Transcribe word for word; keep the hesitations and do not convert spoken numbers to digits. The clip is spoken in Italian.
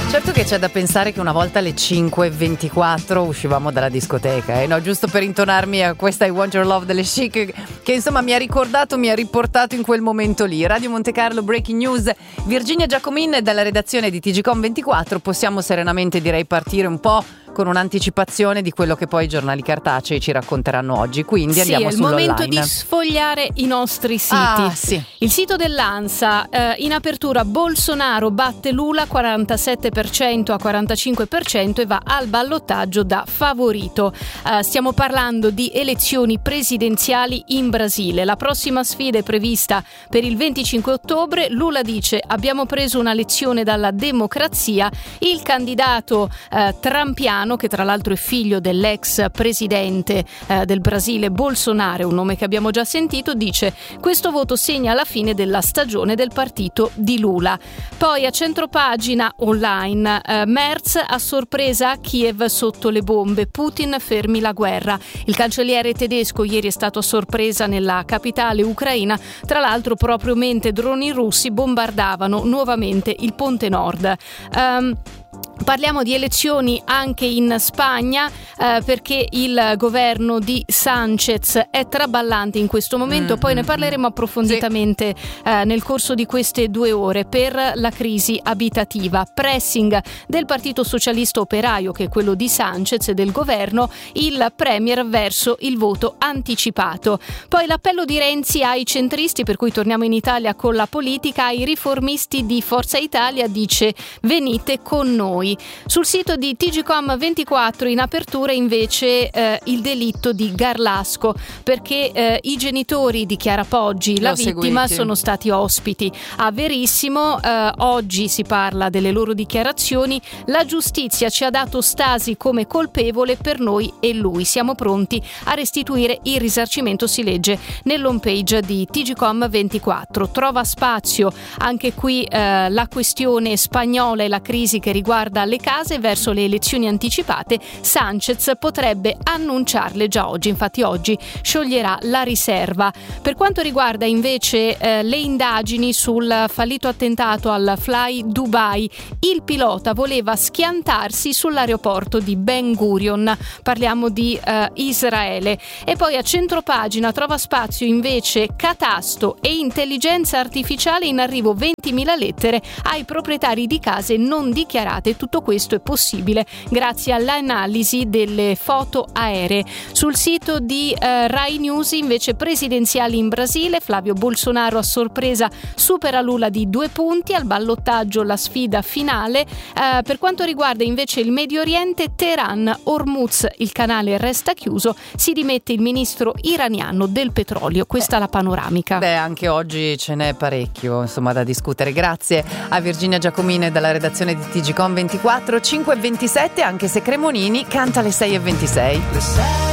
Certo che c'è da pensare che una volta alle cinque e ventiquattro uscivamo dalla discoteca, eh? No, giusto per intonarmi a questa I Want Your Love delle Chic, che insomma mi ha ricordato, mi ha riportato in quel momento lì. Radio Monte Carlo, Breaking News, Virginia Giacomin dalla redazione di T G Com ventiquattro. Possiamo serenamente, direi, partire un po' con un'anticipazione di quello che poi i giornali cartacei ci racconteranno oggi. Quindi sì, andiamo sull'online. Sì, è il momento di sfogliare i nostri siti. Ah, sì. Il sito dell'ANSA, eh, in apertura Bolsonaro batte Lula quarantasette per cento a quarantacinque per cento e va al ballottaggio da favorito. Eh, stiamo parlando di elezioni presidenziali in Brasile. La prossima sfida è prevista per il venticinque ottobre. Lula dice: abbiamo preso una lezione dalla democrazia. Il candidato eh, trumpiano, che tra l'altro è figlio dell'ex presidente eh, del Brasile Bolsonaro, un nome che abbiamo già sentito, dice: questo voto segna la fine della stagione del partito di Lula. Poi a centropagina online, eh, Merz a sorpresa a Kiev sotto le bombe, Putin fermi la guerra. Il cancelliere tedesco ieri è stato a sorpresa nella capitale ucraina, tra l'altro proprio mentre droni russi bombardavano nuovamente il Ponte Nord. Um, Parliamo di elezioni anche in Spagna, eh, perché il governo di Sánchez è traballante in questo momento, mm-hmm. Poi ne parleremo approfonditamente sì. eh, nel corso di queste due ore. Per la crisi abitativa, pressing del Partito Socialista Operaio, che è quello di Sánchez e del governo, il premier verso il voto anticipato. Poi l'appello di Renzi ai centristi, per cui torniamo in Italia con la politica, ai riformisti di Forza Italia, dice: venite con noi. Sul sito di T G Com ventiquattro in apertura invece eh, il delitto di Garlasco, perché eh, i genitori di Chiara Poggi, la vittima, seguiti. sono stati ospiti a Verissimo. Eh, oggi si parla delle loro dichiarazioni. La giustizia ci ha dato Stasi come colpevole, per noi e lui. Siamo pronti a restituire il risarcimento, si legge nell'home page di T G Com ventiquattro. Trova spazio anche qui eh, la questione spagnola e la crisi che riguarda le case verso le elezioni anticipate. Sánchez potrebbe annunciarle già oggi, infatti oggi scioglierà la riserva. Per quanto riguarda invece eh, le indagini sul fallito attentato al Fly Dubai, il pilota voleva schiantarsi sull'aeroporto di Ben Gurion. Parliamo di eh, Israele. E poi a centropagina trova spazio invece catasto e intelligenza artificiale, in arrivo ventimila lettere ai proprietari di case non dichiarate. Tutto questo è possibile grazie all'analisi delle foto aeree. Sul sito di eh, Rai News invece presidenziali in Brasile, Flavio Bolsonaro a sorpresa supera Lula di due punti, al ballottaggio la sfida finale. Eh, per quanto riguarda invece il Medio Oriente, Teheran, Hormuz, il canale resta chiuso, si dimette il ministro iraniano del petrolio. Questa è la panoramica. Beh, anche oggi ce n'è parecchio insomma da discutere. Grazie a Virginia Giacomini dalla redazione di T G Com ventiquattro. Cinque e ventisette, anche se Cremonini canta alle sei e ventisei.